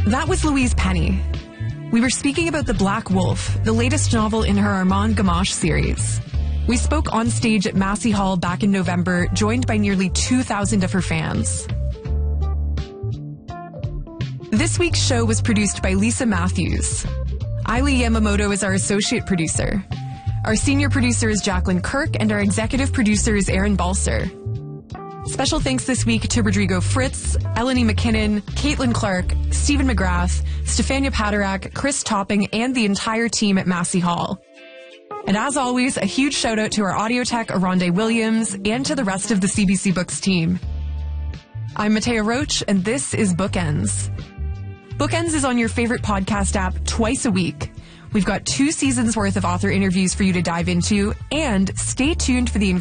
That was Louise Penny. We were speaking about The Black Wolf, the latest novel in her Armand Gamache series. We spoke on stage at Massey Hall back in November, joined by nearly 2,000 of her fans. This week's show was produced by Lisa Matthews. Ailey Yamamoto is our associate producer. Our senior producer is Jacqueline Kirk, and our executive producer is Aaron Balser. Special thanks this week to Rodrigo Fritz, Eleni McKinnon, Caitlin Clark, Stephen McGrath, Stefania Paderak, Chris Topping, and the entire team at Massey Hall. And as always, a huge shout out to our audio tech, Aronde Williams, and to the rest of the CBC Books team. I'm Matea Roach, and this is Bookends. Bookends is on your favorite podcast app twice a week. We've got 2 seasons worth of author interviews for you to dive into, and stay tuned for the